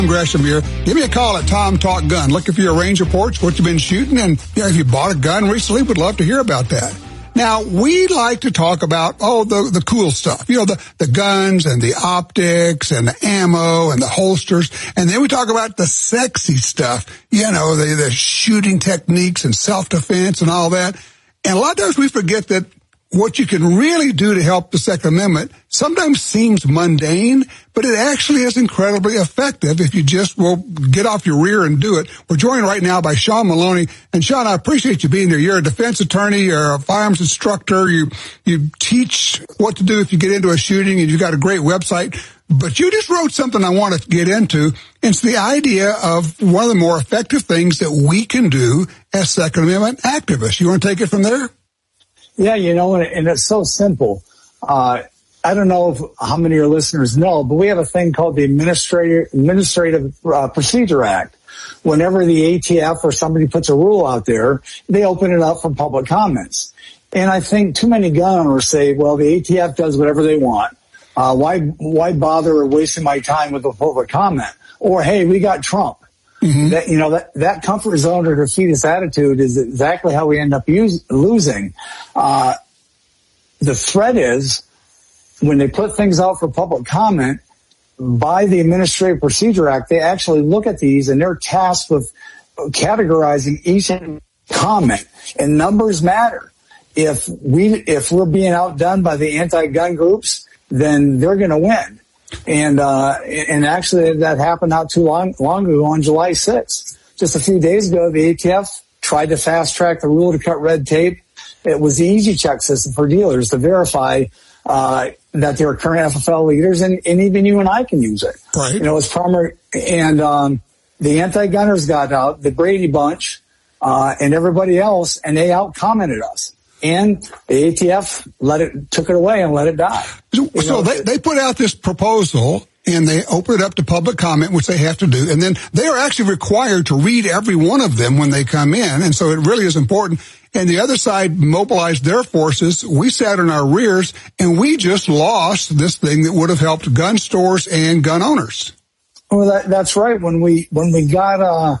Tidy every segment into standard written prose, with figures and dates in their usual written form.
Gresham here. Give me a call at Tom Talk Gun. Looking for your range reports, what you've been shooting, and if you bought a gun recently, would love to hear about that. Now, we like to talk about, the cool stuff. The guns and the optics and the ammo and the holsters. And then we talk about the sexy stuff, the shooting techniques and self-defense and all that. And a lot of times we forget that what you can really do to help the Second Amendment sometimes seems mundane, but it actually is incredibly effective if you just will get off your rear and do it. We're joined right now by Sean Maloney. And Sean, I appreciate you being here. You're a defense attorney, you're a firearms instructor, you teach what to do if you get into a shooting, and you've got a great website. But you just wrote something I want to get into. It's the idea of one of the more effective things that we can do as Second Amendment activists. You want to take it from there? Yeah, and it's so simple. I don't know how many of your listeners know, but we have a thing called the Administrative Procedure Act. Whenever the ATF or somebody puts a rule out there, they open it up for public comments. And I think too many gun owners say, well, the ATF does whatever they want. Why bother wasting my time with a public comment? Or, hey, we got Trump. Mm-hmm. That comfort zone or defeatist attitude is exactly how we end up losing. The threat is when they put things out for public comment by the Administrative Procedure Act, they actually look at these and they're tasked with categorizing each comment, and numbers matter. If we're being outdone by the anti-gun groups, then they're going to win. And actually that happened not too long ago on July 6th. Just a few days ago, the ATF tried to fast track the rule to cut red tape. It was the Easy Check system for dealers to verify, that they were current FFL leaders, and even you and I can use it. Right. It's primary, and, the anti-gunners got out, the Brady Bunch, and everybody else, and they out-commented us. And the ATF took it away and let it die. So they put out this proposal and they open it up to public comment, which they have to do. And then they are actually required to read every one of them when they come in. And so it really is important. And the other side mobilized their forces. We sat in our rears and we just lost this thing that would have helped gun stores and gun owners. Well, that's right. When we got,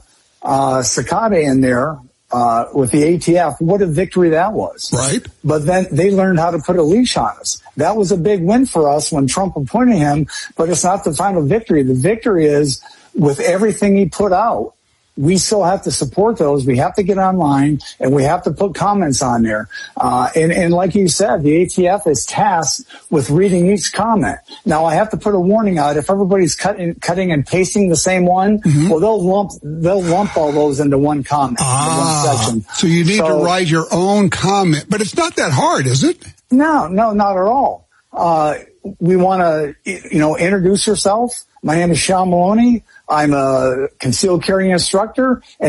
Cicada in there, with the ATF, what a victory that was. Right. But then they learned how to put a leash on us. That was a big win for us when Trump appointed him, but it's not the final victory. The victory is with everything he put out, we still have to support those. We have to get online and we have to put comments on there. And like you said, the ATF is tasked with reading each comment. Now I have to put a warning out. If everybody's cutting and pasting the same one, mm-hmm. Well, they'll lump all those into one comment, one section. So you need to write your own comment, but it's not that hard, is it? No, not at all. We want to, introduce yourself. My name is Sean Maloney. I'm a concealed carry instructor, and